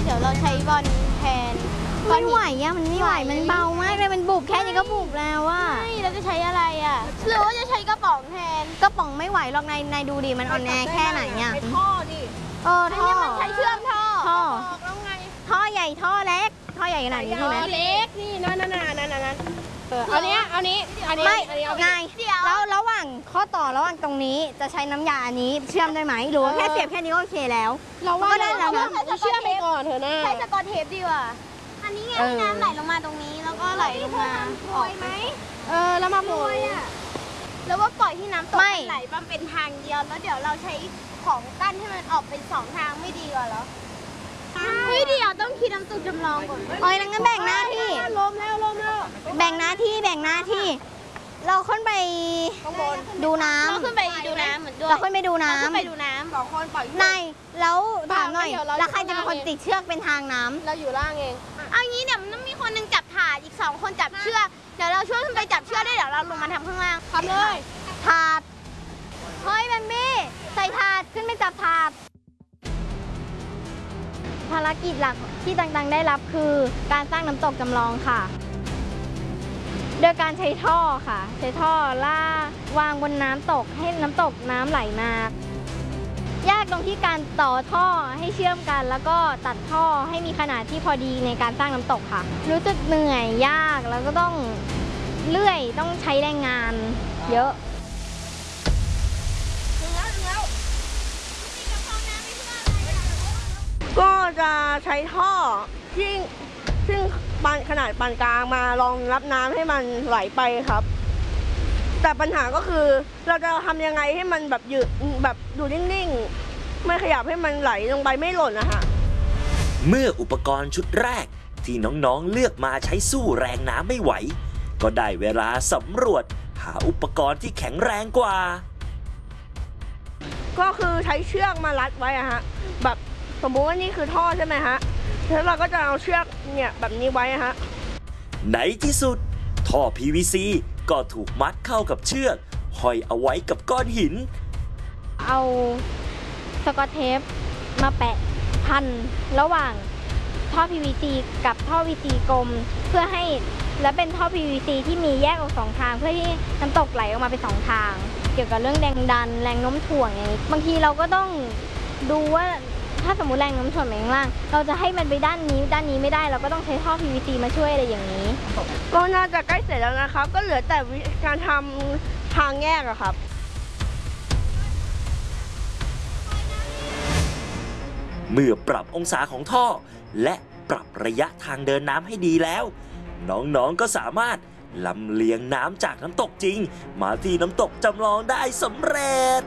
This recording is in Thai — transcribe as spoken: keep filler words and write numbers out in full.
เดี๋ยวเราใช้บอลแทนไม่ไหวอะมันไม่ไหวมันเบามากเลยมันบุบแค่นี้ก็บุบแล้วอะไม่เราจะใช้อะไรอะหรือว่าจะใช้กระป๋องแทนกระป๋องไม่ไหวหรอกนายนายดูดิมันอ่อนแอแค่ไหนเนี่ยใช้ท่อดิเออท่อมันใช้เชื่อมท่อท่อแล้วไงท่อใหญ่ท่อเล็กท่อใหญ่ขนาดนี้ใช่ไหมเล็กนี่นั่นนั่นนั่นนั่นเออเอาเนี้ยเอานี้อันนี้ไม่อันนี้เอาไงแล้วระหว่างข้อต่อระหว่างตรงนี้จะใช้น้ำยาอันนี้เชื่อมได้ไหมหรือว่าแค่เสียบแค่นี้ก็โอเคแล้วเราว่าก็ได้แล้วนะเชื่อมไปก่อนเถอะนะใช้สกอตเทปดีกว่าอันนี้ไงที่น้ำไหลลงมาตรงนี้แล้วก็ไหลลงมาออกไหมเออแล้วมาโปรยอ่ะแล้วว่าปล่อยที่น้ำตกไหลมันเป็นทางเดียวแล้วเดี๋ยวเราใช้ของกั้นให้มันออกเป็นสองทางไม่ดีกว่าเหรอเฮ้ยเดี๋ยวต้องคิดน้ำตกจำลองก่อนโอ้ยงั้นแบ่งหน้าที่ลมแล้วลมแล้วแบ่งหน้าที่แบ่งหน้าที่เราขึ้นไปดูน้ำเราขึ้นไปดูน้ำเหมือนด้วยเราขึ้นไปดูน้ำขึ้นไปดูน้ำสองคนปล่อยนายแล้วถามหน่อยแล้วใครจะเป็นคนติดเชือกเป็นทางน้ำเราอยู่ล่างเองเอางี้เดี๋ยวมันต้องมีคนนึงจับถาดอีกสองคนจับเชือกเดี๋ยวเราช่วยขึ้นไปจับเชือกได้เดี๋ยวเราลงมาทำข้างล่างทำเลยถาดเฮ้ยแบมบี้ใส่ถาดขึ้นไปจับถาดภารกิจหลักที่ต่างๆได้รับคือการสร้างน้ำตกจำลองค่ะโดยการใช้ท่อค่ะใช้ท่อล่าวางบนน้ำตกให้น้ำตกน้ำไหลมายากตรงที่การต่อท่อให้เชื่อมกันแล้วก็ตัดท่อให้มีขนาดที่พอดีในการสร้างน้ำตกค่ะรู้สึกเหนื่อยยากแล้วก็ต้องเลื่อยต้องใช้แรงงานเยอะก็จะใช้ท่อที่ซึ่งปานขนาดปานกลางมารองรับน้ำให้มันไหลไปครับแต่ปัญหาก็คือเราจะทำยังไงให้มันแบบหยุดแบบอยู่นิ่งๆไม่ขยับให้มันไหลลงไปไม่หล่นนะคะเมื่ออุปกรณ์ชุดแรกที่น้องๆเลือกมาใช้สู้แรงน้ำไม่ไหวก็ได้เวลาสำรวจหาอุปกรณ์ที่แข็งแรงกว่าก็คือใช้เชือกมารัดไว้อะฮะแบบสมมุติว่านี่คือท่อใช่ไหมฮะแล้วเราก็จะเอาเชือกเนี่ยแบบนี้ไว้ฮะในที่สุดท่อ พี วี ซี ก็ถูกมัดเข้ากับเชือกห้อยเอาไว้กับก้อนหินเอาสกอตเทปมาแปะพันระหว่างท่อ พี วี ซี กับท่อ วี ซี กลมเพื่อให้และเป็นท่อ พี วี ซี ที่มีแยกออกสองทางเพื่อที่น้ำตกไหลออกมาเป็นสองทางเกี่ยวกับเรื่องแรงดันแรงโน้มถ่วงอย่างนี้บางทีเราก็ต้องดูว่าถ้าสมมติแรงโน้มถ่วงไปข้างล่างเราจะให้มันไปด้านนี้ด้านนี้ไม่ได้เราก็ต้องใช้ท่อ พี วี ซี มาช่วยอะไรอย่างนี้ก็น่าจะใกล้เสร็จแล้วนะครับก็เหลือแต่การทำทางแยกอะครับเมื่อปรับองศาของท่อและปรับระยะทางเดินน้ำให้ดีแล้วน้องๆก็สามารถลำเลียงน้ำจากน้ำตกจริงมาที่น้ำตกจำลองได้สำเร็จ